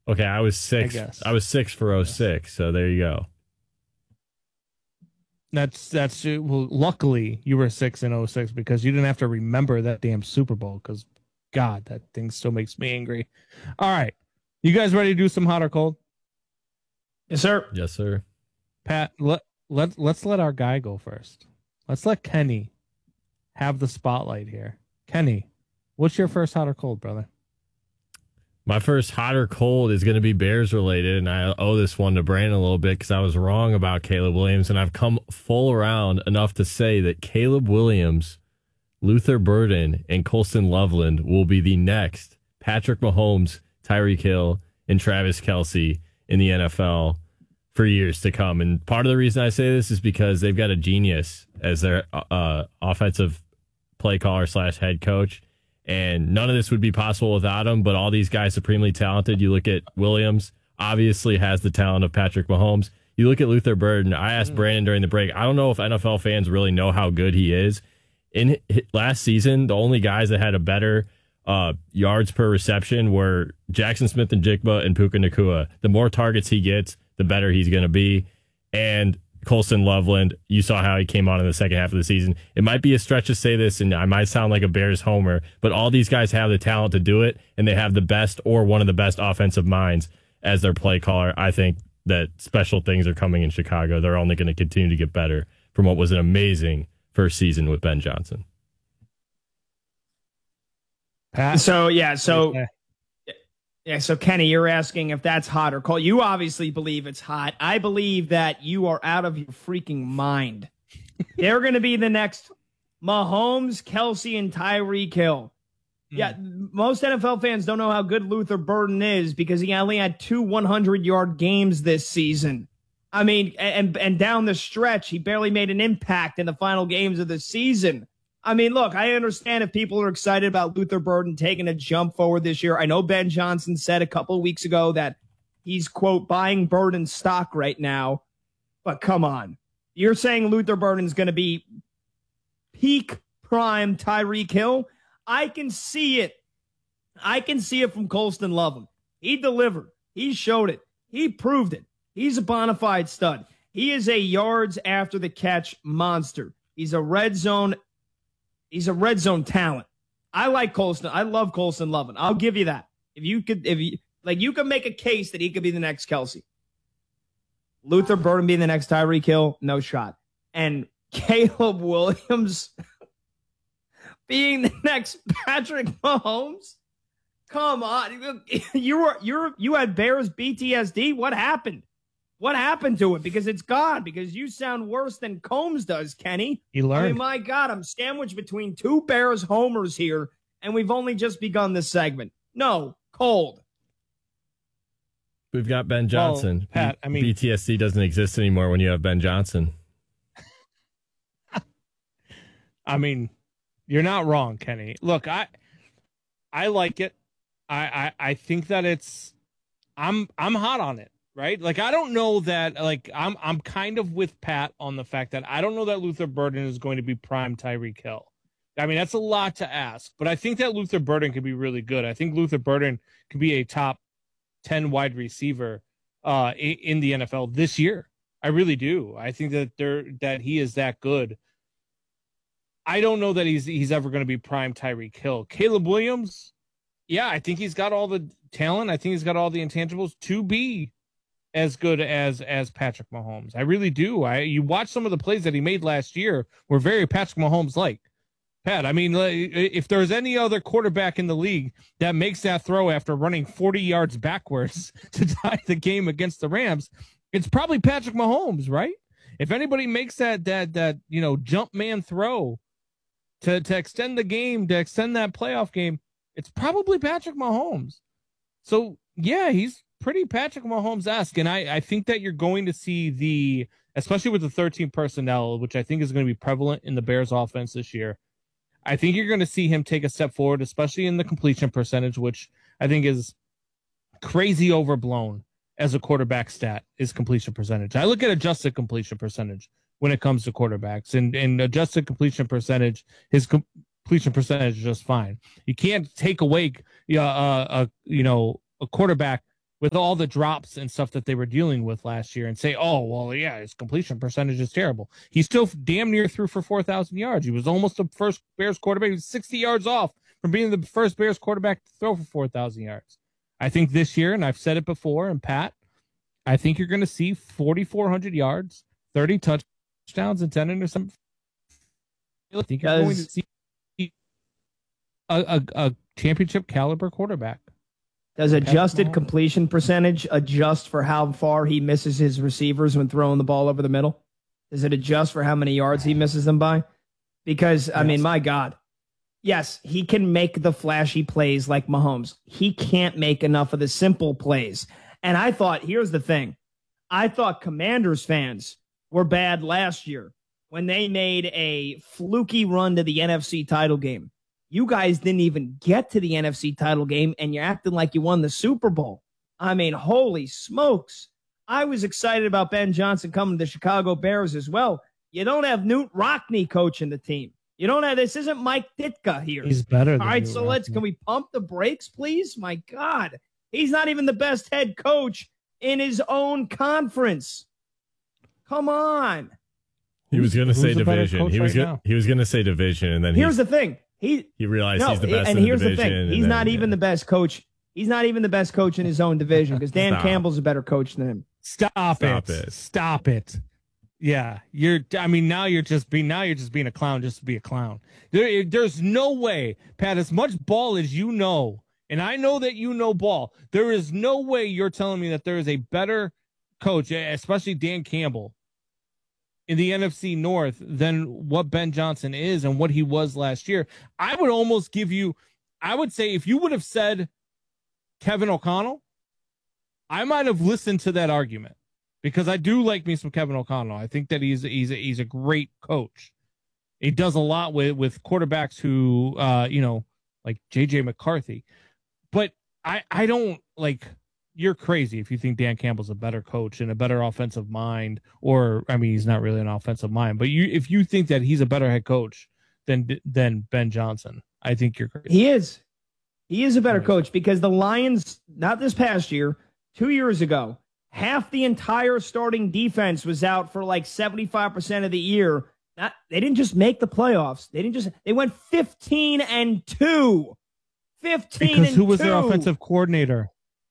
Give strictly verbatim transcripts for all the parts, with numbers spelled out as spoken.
Okay, I was six. I guess. I was six for oh six, so there you go. That's that's well. Luckily, you were six in oh six because you didn't have to remember that damn Super Bowl. Because God, that thing still makes me angry. All right, you guys ready to do some hot or cold? Yes, sir. Yes, sir. Pat, let let let's let our guy go first. Let's let Kenny have the spotlight here. Kenny, what's your first hot or cold, brother? My first hot or cold is going to be Bears related, and I owe this one to Brandon a little bit because I was wrong about Caleb Williams, and I've come full around enough to say that Caleb Williams, Luther Burden, and Colston Loveland will be the next Patrick Mahomes, Tyreek Hill, and Travis Kelce in the N F L for years to come. And part of the reason I say this is because they've got a genius as their uh, offensive play caller slash head coach. And none of this would be possible without him, but all these guys supremely talented. You look at Williams, obviously has the talent of Patrick Mahomes. You look at Luther Burden. I asked Brandon during the break, I don't know if N F L fans really know how good he is. In last season, the only guys that had a better uh, yards per reception were Jackson Smith and Jigba and Puka Nacua. The more targets he gets, the better he's going to be. And Colston Loveland, you saw how he came on in the second half of the season. It might be a stretch to say this, and I might sound like a Bears homer, but all these guys have the talent to do it, and they have the best or one of the best offensive minds as their play caller. I think that special things are coming in Chicago. They're only going to continue to get better from what was an amazing first season with Ben Johnson. Pat? So, yeah, so... Yeah, so Kenny, you're asking if that's hot or cold. You obviously believe it's hot. I believe that you are out of your freaking mind. They're going to be the next Mahomes, Kelce, and Tyreek Hill. Mm. Yeah, most N F L fans don't know how good Luther Burden is because he only had two hundred-yard games this season. I mean, and and down the stretch, he barely made an impact in the final games of the season. I mean, look, I understand if people are excited about Luther Burden taking a jump forward this year. I know Ben Johnson said a couple of weeks ago that he's, quote, buying Burden stock right now. But come on. You're saying Luther Burden's going to be peak prime Tyreek Hill? I can see it. I can see it from Colston Loveland. He delivered. He showed it. He proved it. He's a bona fide stud. He is a yards after the catch monster. He's a red zone He's a red zone talent. I like Colston. I love Colston Loveland. I'll give you that. If you could, if you like, you could make a case that he could be the next Kelce. Luther Burden being the next Tyreek Hill, no shot. And Caleb Williams being the next Patrick Mahomes. Come on, you were you're you had Bears P T S D. What happened? What happened to it? Because it's gone. Because you sound worse than Combs does, Kenny. He learned. I mean, my God, I'm sandwiched between two Bears homers here, and we've only just begun this segment. No, cold. We've got Ben Johnson. Well, Pat, I mean, P T S D doesn't exist anymore when you have Ben Johnson. I mean, you're not wrong, Kenny. Look, I I like it. I, I, I think that it's I'm I'm hot on it. Right? Like, I don't know that, like, I'm I'm kind of with Pat on the fact that I don't know that Luther Burden is going to be prime Tyreek Hill. I mean, that's a lot to ask, but I think that Luther Burden could be really good. I think Luther Burden could be a top ten wide receiver uh, in, in the N F L this year. I really do. I think that they're, that he is that good. I don't know that he's he's ever going to be prime Tyreek Hill. Caleb Williams, yeah, I think he's got all the talent. I think he's got all the intangibles to be as good as as Patrick Mahomes. I really do. I you watch some of the plays that he made last year were very Patrick Mahomes like. Pat, I mean, if there's any other quarterback in the league that makes that throw after running forty yards backwards to tie the game against the Rams, it's probably Patrick Mahomes, right? If anybody makes that that that you know jump man throw to to extend the game, to extend that playoff game, it's probably Patrick Mahomes. So yeah, he's pretty Patrick Mahomes-esque, and I, I think that you're going to see the, especially with the thirteen personnel, which I think is going to be prevalent in the Bears offense this year, I think you're going to see him take a step forward, especially in the completion percentage, which I think is crazy overblown as a quarterback stat, is completion percentage. I look at adjusted completion percentage when it comes to quarterbacks, and, and adjusted completion percentage, his completion percentage is just fine. You can't take away uh, a, you know, a quarterback with all the drops and stuff that they were dealing with last year and say, oh, well, yeah, his completion percentage is terrible. He still damn near threw for four thousand yards. He was almost the first Bears quarterback. He was sixty yards off from being the first Bears quarterback to throw for four thousand yards. I think this year, and I've said it before, and Pat, I think you're going to see forty-four hundred yards, thirty touchdowns, and ten interceptions. I think you're going to see a, a, a championship caliber quarterback. Does adjusted completion percentage adjust for how far he misses his receivers when throwing the ball over the middle? Does it adjust for how many yards he misses them by? Because, I yes. mean, my God. Yes, he can make the flashy plays like Mahomes. He can't make enough of the simple plays. And I thought, here's the thing. I thought Commanders fans were bad last year when they made a fluky run to the N F C title game. You guys didn't even get to the N F C title game, and you're acting like you won the Super Bowl. I mean, holy smokes. I was excited about Ben Johnson coming to the Chicago Bears as well. You don't have Newt Rockne coaching the team. You don't have, this isn't Mike Ditka here. He's better than All right, Newt so Rockne. let's, can we pump the brakes, please? My God. He's not even the best head coach in his own conference. Come on. He was going to say division. He was right gonna, he was going to say division, and then here's the thing. He he realized no, he's the best. And in here's the, the thing: he's then, not even yeah. the best coach. He's not even the best coach in his own division because Dan Stop. Campbell's a better coach than him. Stop, Stop it. it! Stop it! Yeah, you're. I mean, now you're just being. Now you're just being a clown, just to be a clown. There, there's no way, Pat. As much ball as you know, and I know that you know ball. There is no way you're telling me that there is a better coach, especially Dan Campbell, in the N F C North than what Ben Johnson is and what he was last year. I would almost give you, I would say if you would have said Kevin O'Connell, I might have listened to that argument because I do like me some Kevin O'Connell. I think that he's he's a, he's a great coach. He does a lot with, with quarterbacks who, uh, you know, like J J McCarthy. But I, I don't like... You're crazy if you think Dan Campbell's a better coach and a better offensive mind, or I mean, he's not really an offensive mind, but you, if you think that he's a better head coach than than Ben Johnson, I think you're crazy. He is. He is a better coach because the Lions, not this past year, two years ago, half the entire starting defense was out for like seventy-five percent of the year. Not, they didn't just make the playoffs. They didn't just, they went fifteen and two. fifteen because and who was two. their offensive coordinator?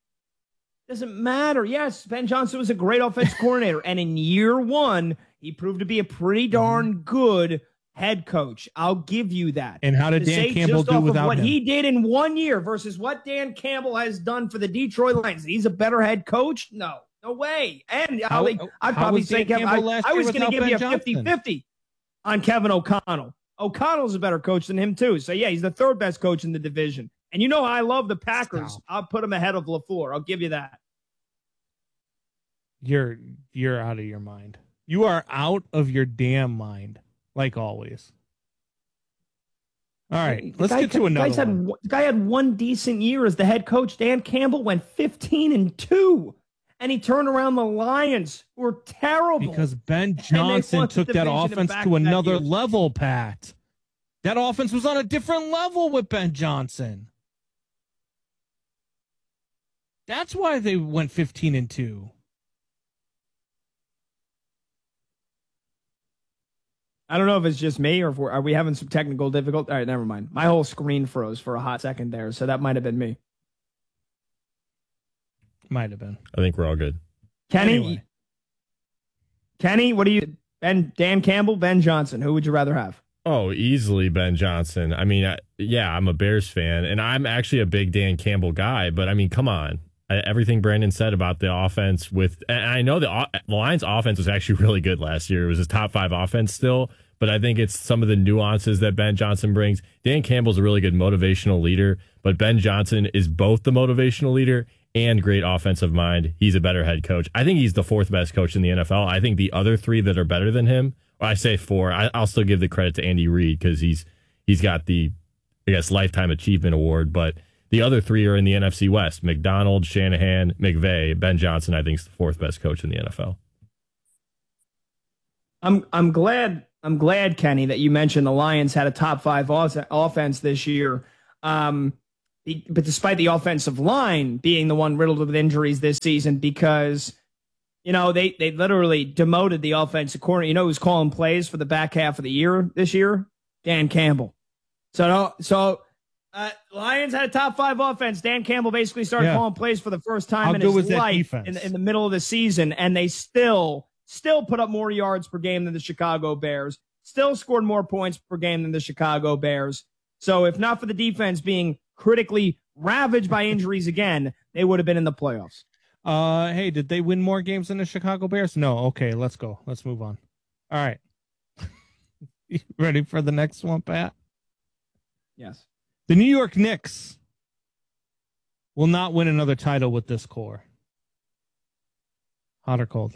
Doesn't matter. Yes, Ben Johnson was a great offensive coordinator. And in year one, he proved to be a pretty darn good head coach. I'll give you that. And how did to Dan Campbell just do off without of what him? he did in one year versus what Dan Campbell has done for the Detroit Lions? He's a better head coach? No. No way. And How- I'll, I'd how probably was say Dan Kevin, Campbell I, last I year was going to without give Ben you a Johnson? fifty-fifty on Kevin O'Connell. O'Connell's a better coach than him, too. So, yeah, he's the third best coach in the division. And you know I love the Packers. Stop. I'll put him ahead of LaFleur. I'll give you that. You're you're out of your mind. You are out of your damn mind, like always. All right, The let's guy- get to another guy's had one. one- The guy had one decent year as the head coach. Dan Campbell went fifteen and two, and he turned around the Lions, who were terrible. Because Ben they Johnson won the took that division in offense to back-to-back another years. level, Pat. That offense was on a different level with Ben Johnson. That's why they went fifteen and two. I don't know if it's just me or if we're, are we having some technical difficulty. All right, never mind. My whole screen froze for a hot second there, so that might have been me. Might have been. I think we're all good. Kenny, Anyway. Kenny, what do you? Ben, Dan Campbell, Ben Johnson. Who would you rather have? Oh, easily Ben Johnson. I mean, I, yeah, I'm a Bears fan, and I'm actually a big Dan Campbell guy. But I mean, come on, I, everything Brandon said about the offense with, and I know the, the Lions' offense was actually really good last year. It was his top five offense still, but I think it's some of the nuances that Ben Johnson brings. Dan Campbell's a really good motivational leader, but Ben Johnson is both the motivational leader and great offensive mind. He's a better head coach. I think he's the fourth best coach in the N F L. I think the other three that are better than him, well, I say four. I, I'll still give the credit to Andy Reid because he's he's got the, I guess, lifetime achievement award. But the other three are in the N F C West: McDonald, Shanahan, McVay. Ben Johnson, I think, is the fourth best coach in the N F L. I'm I'm glad I'm glad Kenny that you mentioned the Lions had a top five offense this year, um, but despite the offensive line being the one riddled with injuries this season, because, you know, they, they literally demoted the offensive coordinator. You know who's calling plays for the back half of the year this year? Dan Campbell. So, so uh, Lions had a top five offense. Dan Campbell basically started yeah. calling plays for the first time How in good his was life that in the, in the middle of the season, and they still still put up more yards per game than the Chicago Bears, still scored more points per game than the Chicago Bears. So if not for the defense being critically ravaged by injuries again, they would have been in the playoffs. Uh, hey, did they win more games than the Chicago Bears? No. Okay, let's go. Let's move on. All right. You ready for the next one, Pat? Yes. The New York Knicks will not win another title with this core. Hot or cold?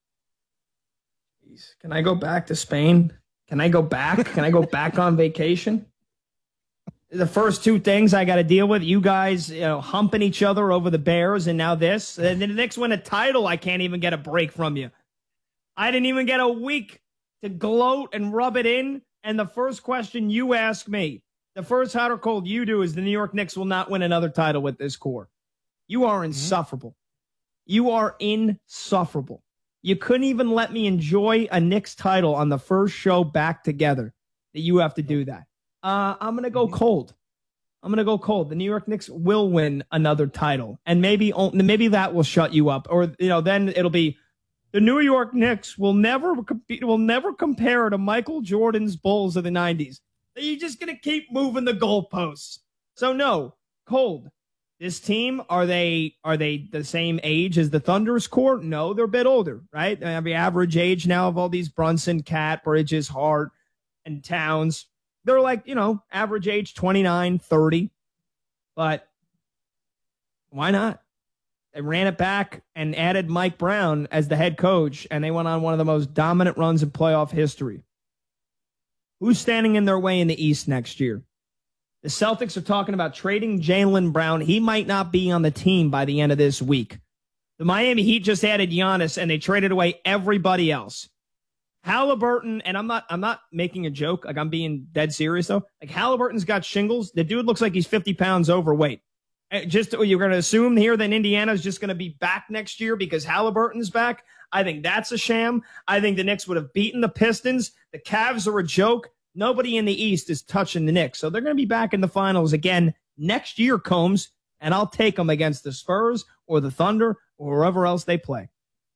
Can I go back to Spain? Can I go back? Can I go back on vacation? The first two things I got to deal with, you guys, you know, humping each other over the Bears, and now this. And then the Knicks win a title, I can't even get a break from you. I didn't even get a week to gloat and rub it in. And the first question you ask me, the first hot or cold you do is the New York Knicks will not win another title with this core. You are insufferable. Mm-hmm. You are insufferable. You couldn't even let me enjoy a Knicks title on the first show back together. That you have to do that. Uh, I'm going to go cold. I'm going to go cold. The New York Knicks will win another title, and maybe maybe that will shut you up. Or, you know, then it'll be the New York Knicks will never compete, will never compare to Michael Jordan's Bulls of the nineties. You're just going to keep moving the goalposts. So no, cold. This team, are they are they the same age as the Thunder's core? No, they're a bit older, right? They have the average age now of all these Brunson, Cat, Bridges, Hart, and Towns. They're like, you know, average age twenty-nine, thirty. But why not? They ran it back and added Mike Brown as the head coach, and they went on one of the most dominant runs in playoff history. Who's standing in their way in the East next year? The Celtics are talking about trading Jaylen Brown. He might not be on the team by the end of this week. The Miami Heat just added Giannis, and they traded away everybody else. Halliburton, and I'm not I'm not making a joke. Like, I'm being dead serious, though. Like, Halliburton's got shingles. The dude looks like he's fifty pounds overweight. Just, you're going to assume here that Indiana's just going to be back next year because Halliburton's back? I think that's a sham. I think the Knicks would have beaten the Pistons. The Cavs are a joke. Nobody in the East is touching the Knicks. So they're going to be back in the finals again next year, Combs, and I'll take them against the Spurs or the Thunder or wherever else they play.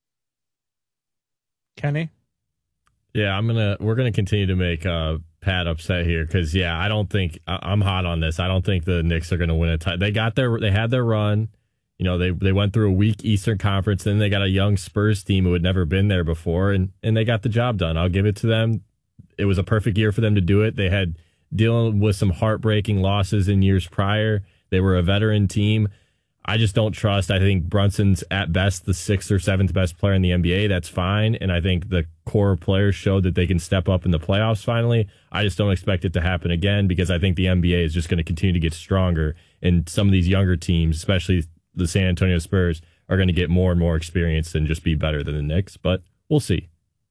Kenny? Yeah, I'm gonna. We're gonna continue to make uh, Pat upset here because yeah, I don't think I'm hot on this. I don't think the Knicks are gonna win a title. They got their, they had their run. You know, they they went through a weak Eastern Conference. Then they got a young Spurs team who had never been there before, and and they got the job done. I'll give it to them. It was a perfect year for them to do it. They had dealing with some heartbreaking losses in years prior. They were a veteran team. I just don't trust. I think Brunson's at best the sixth or seventh best player in the N B A. That's fine. And I think the core players showed that they can step up in the playoffs finally. I just don't expect it to happen again because I think the N B A is just going to continue to get stronger. And some of these younger teams, especially the San Antonio Spurs, are going to get more and more experience and just be better than the Knicks. But we'll see.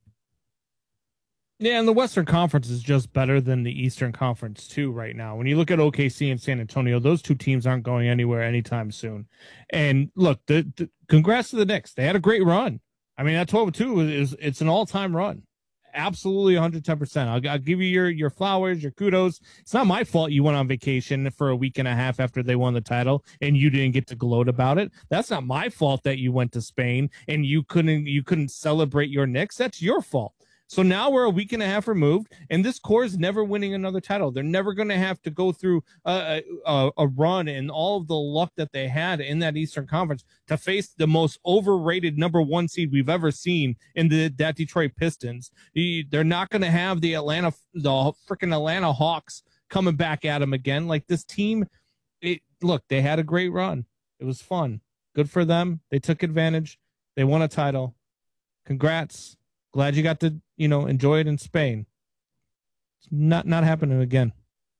Yeah, and the Western Conference is just better than the Eastern Conference, too, right now. When you look at O K C and San Antonio, those two teams aren't going anywhere anytime soon. And look, the, the congrats to the Knicks. They had a great run. I mean, that twelve and two is it's an all-time run. Absolutely one hundred ten percent. I'll, I'll give you your, your flowers, your kudos. It's not my fault you went on vacation for a week and a half after they won the title and you didn't get to gloat about it. That's not my fault that you went to Spain and you couldn't you couldn't celebrate your Knicks. That's your fault. So now we're a week and a half removed, and this core is never winning another title. They're never going to have to go through a, a, a run and all of the luck that they had in that Eastern Conference to face the most overrated number one seed we've ever seen in the that Detroit Pistons. They're not going to have the Atlanta, the freaking Atlanta Hawks coming back at them again. Like this team, it, look, they had a great run. It was fun. Good for them. They took advantage. They won a title. Congrats. Glad you got to, you know, enjoy it in Spain. It's not not happening again.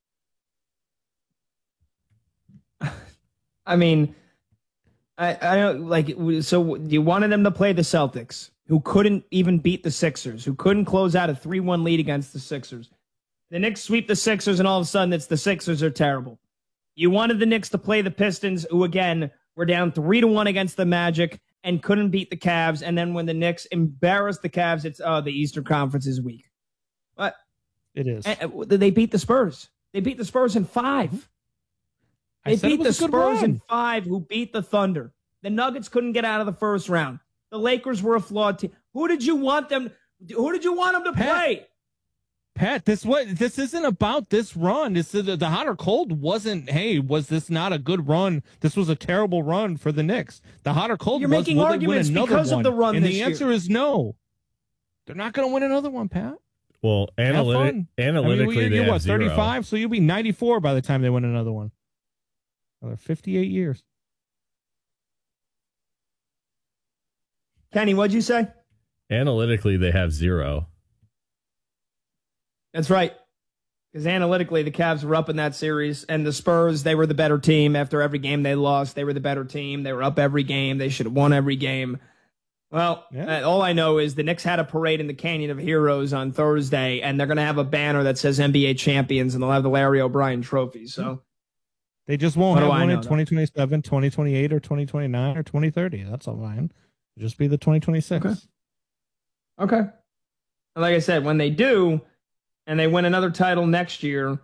I mean, I I don't like. So you wanted them to play the Celtics, who couldn't even beat the Sixers, who couldn't close out a three one lead against the Sixers. The Knicks sweep the Sixers, and all of a sudden, it's the Sixers are terrible. You wanted the Knicks to play the Pistons, who, again, were down three to one against the Magic and couldn't beat the Cavs. And then when the Knicks embarrassed the Cavs, it's, oh, the Eastern Conference is weak. But it is. They beat the Spurs. They beat the Spurs in five. They beat the Spurs in five, who beat the Thunder. The Nuggets couldn't get out of the first round. The Lakers were a flawed team. Who did you want them? Who did you want them to Pat, play? Pat, this what this isn't about this run. This is, the hot or cold wasn't. Hey, was this not a good run? This was a terrible run for the Knicks. The hot or cold. You're was, making will arguments they win because one? of the run and this the year. answer is no. They're not going to win another one, Pat. Well, analytic, analytically, I mean, you're, they you're have what, thirty-five? So you'll be ninety-four by the time they win another one. Another fifty-eight years. Kenny, what'd you say? Analytically, they have zero. That's right. Because analytically, the Cavs were up in that series, and the Spurs, they were the better team. After every game they lost, they were the better team. They were up every game. They should have won every game. Well, yeah. uh, all I know is the Knicks had a parade in the Canyon of Heroes on Thursday, and they're going to have a banner that says N B A champions, and they'll have the Larry O'Brien trophy. So they just won't have one in twenty twenty-seven, twenty twenty-eight, or twenty twenty-nine, or twenty thirty. That's all fine. It'll just be the twenty twenty-six. Okay. Okay. And like I said, when they do, and they win another title next year,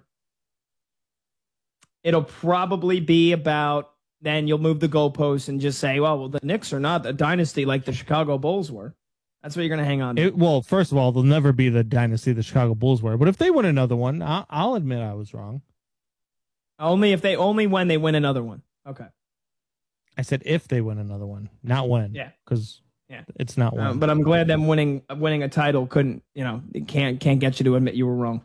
it'll probably be about, then you'll move the goalposts and just say, well, well, the Knicks are not a dynasty like the Chicago Bulls were. That's what you're going to hang on to. It, well, first of all, they'll never be the dynasty the Chicago Bulls were. But if they win another one, I'll, I'll admit I was wrong. Only if they, only when they win another one. Okay. I said if they win another one, not when. Yeah. Because yeah. it's not one. Uh, but I'm glad them winning winning a title couldn't, you know, it can't can't get you to admit you were wrong.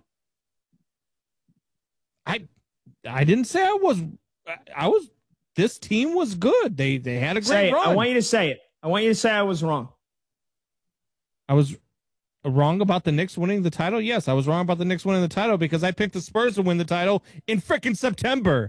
I I didn't say I was. I was. This team was good. They they had a great say it. run. I want you to say it. I want you to say I was wrong. I was wrong about the Knicks winning the title. Yes, I was wrong about the Knicks winning the title because I picked the Spurs to win the title in frickin' September.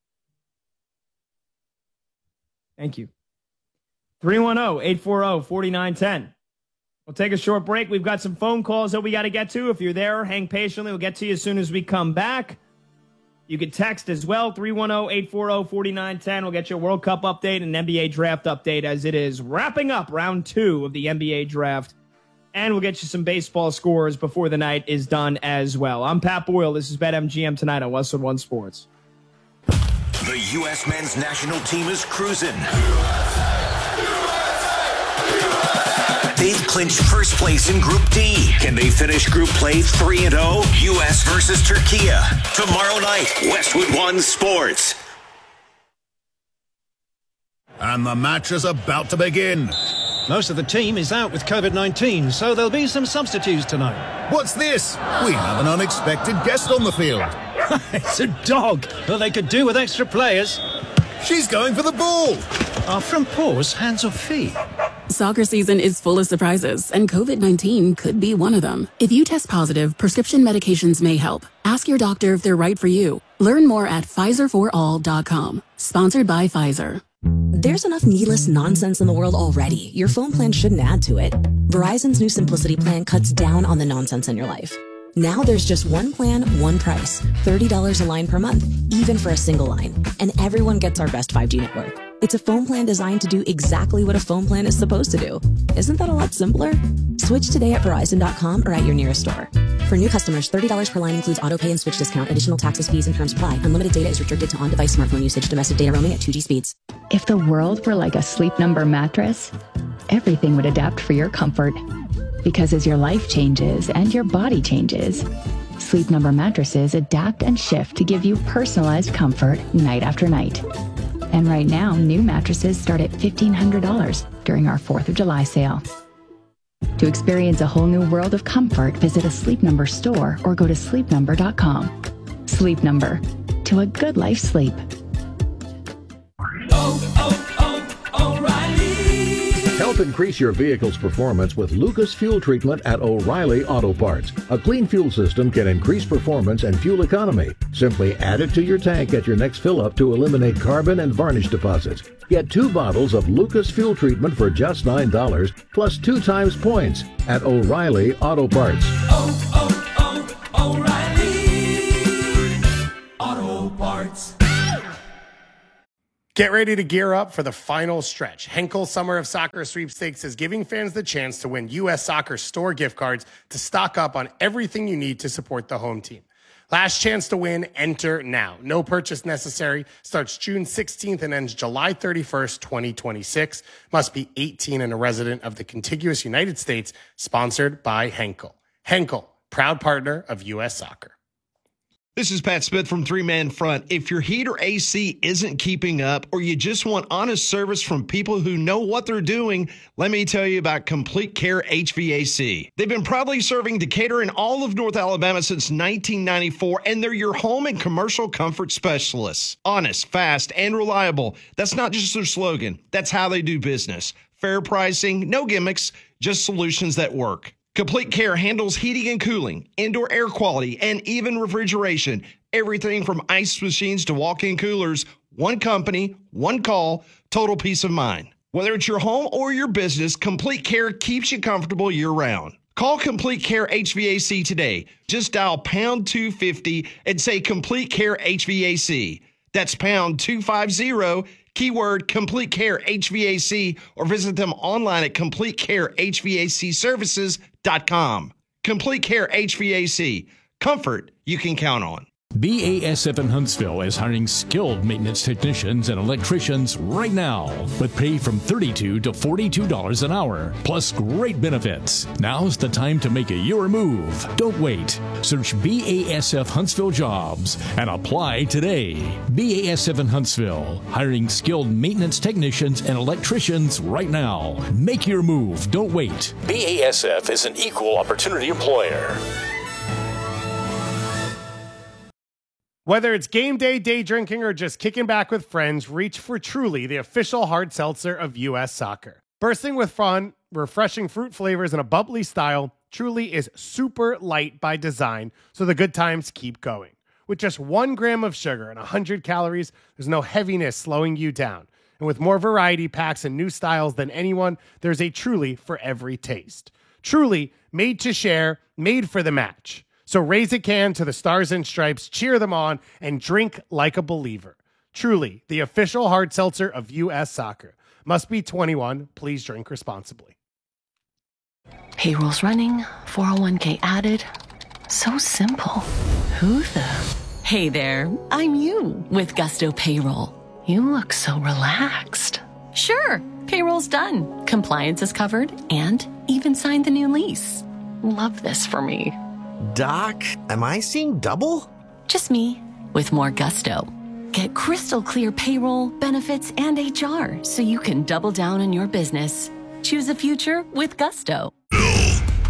Thank you. three one zero, eight four zero, four nine one zero. We'll take a short break. We've got some phone calls that we got to get to. If you're there, hang patiently. We'll get to you as soon as we come back. You can text as well, three one zero, eight four zero, four nine one zero. We'll get you a World Cup update and an N B A draft update as it is wrapping up round two of the N B A draft. And we'll get you some baseball scores before the night is done as well. I'm Pat Boyle. This is BetMGM tonight on Westwood One Sports. The U S men's national team is cruising. They've clinched first place in Group D. Can they finish group play three and oh? U S versus Turkey. Tomorrow night, Westwood One Sports. And the match is about to begin. Most of the team is out with COVID nineteen, so there'll be some substitutes tonight. What's this? We have an unexpected guest on the field. It's a dog. Well, they could do with extra players. She's going for the ball. Are front paws hands or feet? Soccer season is full of surprises, and COVID nineteen could be one of them. If you test positive, prescription medications may help. Ask your doctor if they're right for you. Learn more at Pfizer for all dot com. Sponsored by Pfizer. There's enough needless nonsense in the world already. Your phone plan shouldn't add to it. Verizon's new Simplicity plan cuts down on the nonsense in your life. Now there's just one plan, one price. thirty dollars a line per month, even for a single line. And everyone gets our best five G network. It's a phone plan designed to do exactly what a phone plan is supposed to do. Isn't that a lot simpler? Switch today at Verizon dot com or at your nearest store. For new customers, thirty dollars per line includes auto pay and switch discount. Additional taxes, fees, and terms apply. Unlimited data is restricted to on-device smartphone usage. Domestic data roaming at two G speeds. If the world were like a Sleep Number mattress, everything would adapt for your comfort. Because as your life changes and your body changes, Sleep Number mattresses adapt and shift to give you personalized comfort night after night. And right now, new mattresses start at fifteen hundred dollars during our fourth of July sale. To experience a whole new world of comfort, visit a Sleep Number store or go to sleep number dot com. Sleep Number. To a good life sleep. Oh, oh, oh, O'Reilly. Help increase your vehicle's performance with Lucas Fuel Treatment at O'Reilly Auto Parts. A clean fuel system can increase performance and fuel economy. Simply add it to your tank at your next fill-up to eliminate carbon and varnish deposits. Get two bottles of Lucas Fuel Treatment for just nine dollars, plus two times points at O'Reilly Auto Parts. Oh, oh, oh, O'Reilly Auto Parts. Get ready to gear up for the final stretch. Henkel Summer of Soccer Sweepstakes is giving fans the chance to win U S Soccer store gift cards to stock up on everything you need to support the home team. Last chance to win, enter now. No purchase necessary. Starts June sixteenth and ends July thirty-first, twenty twenty-six. Must be eighteen and a resident of the contiguous United States. Sponsored by Henkel. Henkel, proud partner of U S Soccer. This is Pat Smith from Three Man Front. If your heat or A C isn't keeping up, or you just want honest service from people who know what they're doing, let me tell you about Complete Care H V A C. They've been proudly serving Decatur and all of North Alabama since nineteen ninety-four, and they're your home and commercial comfort specialists. Honest, fast, and reliable. That's not just their slogan. That's how they do business. Fair pricing, no gimmicks, just solutions that work. Complete Care handles heating and cooling, indoor air quality, and even refrigeration. Everything from ice machines to walk-in coolers. One company, one call, total peace of mind. Whether it's your home or your business, Complete Care keeps you comfortable year-round. Call Complete Care H V A C today. Just dial pound two fifty and say Complete Care H V A C. That's pound two fifty, keyword Complete Care H V A C, or visit them online at complete care h v a c services dot com. Complete Care H V A C. Comfort you can count on. B A S F in Huntsville is hiring skilled maintenance technicians and electricians right now, with pay from thirty-two to forty-two dollars an hour, plus great benefits. Now's the time to make a your move. Don't wait. Search B A S F Huntsville Jobs and apply today. B A S F in Huntsville, hiring skilled maintenance technicians and electricians right now. Make your move. Don't wait. B A S F is an equal opportunity employer. Whether it's game day, day drinking, or just kicking back with friends, reach for Truly, the official hard seltzer of U S Soccer. Bursting with fun, refreshing fruit flavors, and a bubbly style, Truly is super light by design, so the good times keep going. With just one gram of sugar and one hundred calories, there's no heaviness slowing you down. And with more variety packs and new styles than anyone, there's a Truly for every taste. Truly, made to share, made for the match. So raise a can to the Stars and Stripes, cheer them on, and drink like a believer. Truly, the official hard seltzer of U S Soccer. Must be twenty-one. Please drink responsibly. Payroll's running, four oh one k added. So simple. Who the? Hey there, I'm you with Gusto Payroll. You look so relaxed. Sure, payroll's done. Compliance is covered and even signed the new lease. Love this for me. Doc, am I seeing double? Just me, with more gusto. Get crystal clear payroll, benefits, and H R so you can double down on your business. Choose a future with Gusto.